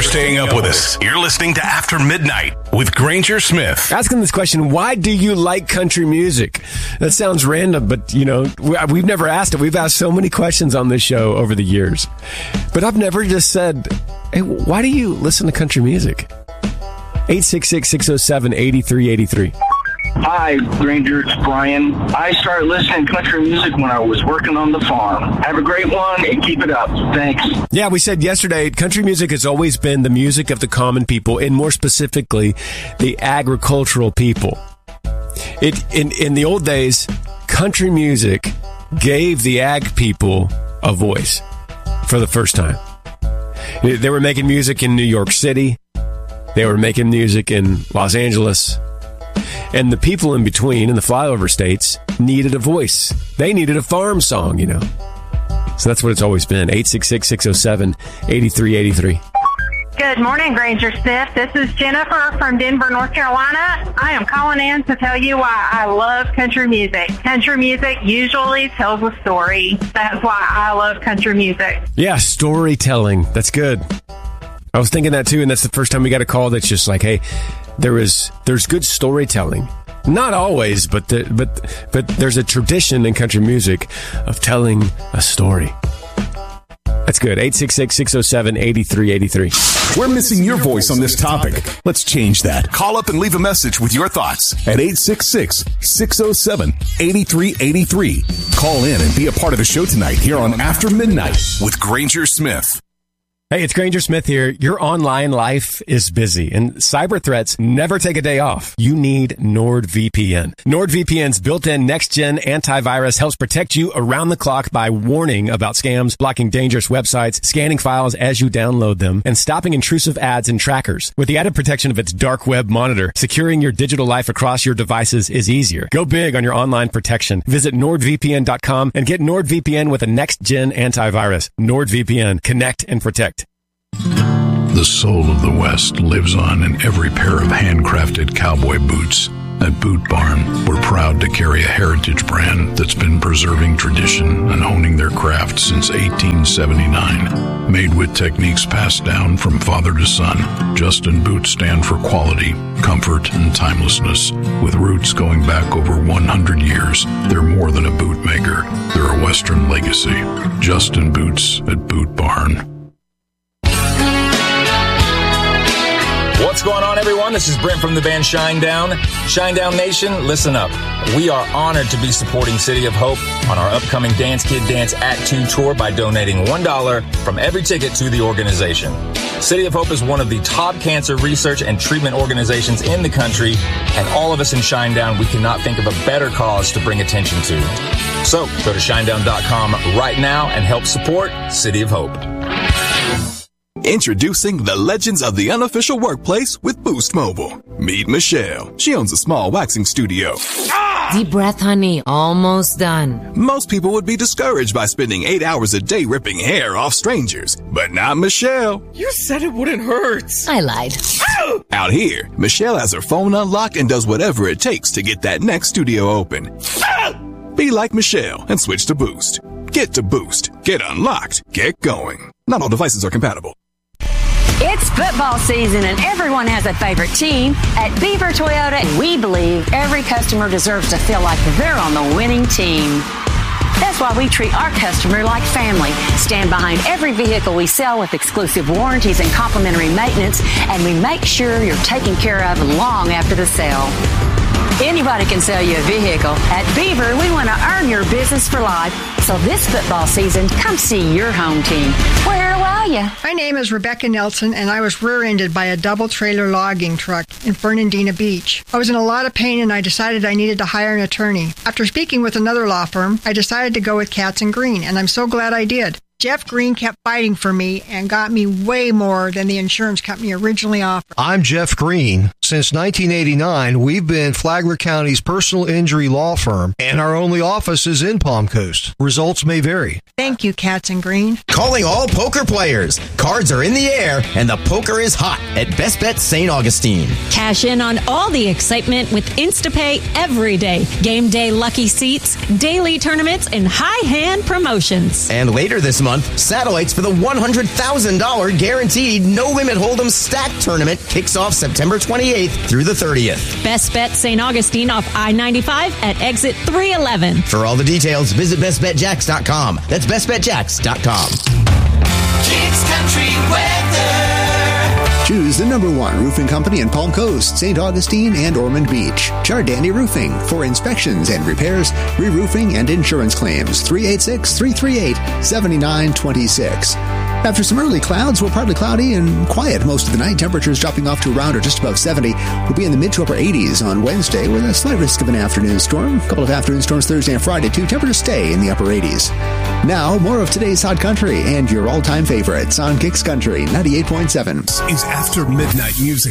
staying up with us. You're listening to After Midnight with Granger Smith. Asking this question, why do you like country music? That sounds random, but, we've never asked it. We've asked so many questions on this show over the years. But I've never just said, hey, why do you listen to country music? 866-607-8383. Hi, Granger, it's Brian. I started listening to country music when I was working on the farm. Have a great one and keep it up. Thanks. Yeah, we said yesterday, country music has always been the music of the common people, and more specifically, the agricultural people. In the old days, country music gave the ag people a voice for the first time. They were making music in New York City. They were making music in Los Angeles. And the people in between, in the flyover states, needed a voice. They needed a farm song, So that's what it's always been. 866-607-8383. Good morning, Granger Smith. This is Jennifer from Denver, North Carolina. I am calling in to tell you why I love country music. Country music usually tells a story. That's why I love country music. Yeah, storytelling. That's good. I was thinking that too, and that's the first time we got a call that's just like, hey, there's good storytelling. Not always, but there's a tradition in country music of telling a story. That's good. 866-607-8383. We're missing your voice on this topic. Let's change that. Call up and leave a message with your thoughts at 866-607-8383. Call in and be a part of the show tonight here on After Midnight with Granger Smith. Hey, it's Granger Smith here. Your online life is busy, and cyber threats never take a day off. You need NordVPN. NordVPN's built-in next-gen antivirus helps protect you around the clock by warning about scams, blocking dangerous websites, scanning files as you download them, and stopping intrusive ads and trackers. With the added protection of its dark web monitor, securing your digital life across your devices is easier. Go big on your online protection. Visit NordVPN.com and get NordVPN with a next-gen antivirus. NordVPN. Connect and protect. The soul of the West lives on in every pair of handcrafted cowboy boots. At Boot Barn, we're proud to carry a heritage brand that's been preserving tradition and honing their craft since 1879. Made with techniques passed down from father to son, Justin boots stand for quality, comfort, and timelessness. With roots going back over 100 years, they're more than a boot maker. They're a Western legacy. Justin Boots at Boot Barn. What's going on, everyone? This is Brent from the band Shinedown. Shinedown Nation, listen up. We are honored to be supporting City of Hope on our upcoming Dance Kid Dance Act 2 tour by donating $1 from every ticket to the organization. City of Hope is one of the top cancer research and treatment organizations in the country, and all of us in Shinedown, we cannot think of a better cause to bring attention to. So, go to shinedown.com right now and help support City of Hope. Introducing the legends of the unofficial workplace with Boost Mobile. Meet Michelle. She owns a small waxing studio. Deep breath, honey. Almost done. Most people would be discouraged by spending 8 hours a day ripping hair off strangers. But not Michelle. You said it wouldn't hurt. I lied. Out here, Michelle has her phone unlocked and does whatever it takes to get that next studio open. Be like Michelle and switch to Boost. Get to Boost. Get unlocked. Get going. Not all devices are compatible. It's football season and everyone has a favorite team. At Beaver Toyota, we believe every customer deserves to feel like they're on the winning team. That's why we treat our customer like family. Stand behind every vehicle we sell with exclusive warranties and complimentary maintenance, and we make sure you're taken care of long after the sale. Anybody can sell you a vehicle. At Beaver, we want to earn your business for life. So this football season, come see your home team. We're here to wow you. My name is Rebecca Nelson, and I was rear-ended by a double-trailer logging truck in Fernandina Beach. I was in a lot of pain, and I decided I needed to hire an attorney. After speaking with another law firm, I decided to go with Katz & Green, and I'm so glad I did. Jeff Green kept fighting for me and got me way more than the insurance company originally offered. I'm Jeff Green, Since 1989, we've been Flagler County's personal injury law firm, and our only office is in Palm Coast. Results may vary. Thank you, Cats and Green. Calling all poker players. Cards are in the air, and the poker is hot at Best Bet St. Augustine. Cash in on all the excitement with InstaPay every day. Game day lucky seats, daily tournaments, and high hand promotions. And later this month, satellites for the $100,000 guaranteed no-limit hold'em stack tournament kicks off September 28th through the 30th. Best Bet St. Augustine off I-95 at exit 311. For all the details, visit bestbetjacks.com. That's bestbetjacks.com. Kids Country Weather. Choose the #1 roofing company in Palm Coast, St. Augustine, and Ormond Beach. Chardani Roofing for inspections and repairs, re-roofing, and insurance claims. 386-338-7926. After some early clouds, we're partly cloudy and quiet most of the night. Temperatures dropping off to around or just above 70. We'll be in the mid to upper 80s on Wednesday with a slight risk of an afternoon storm. A couple of afternoon storms Thursday and Friday, too. Temperatures stay in the upper 80s. Now, more of today's Hot Country and your all-time favorites on Kicks Country 98.7. Is After Midnight Music.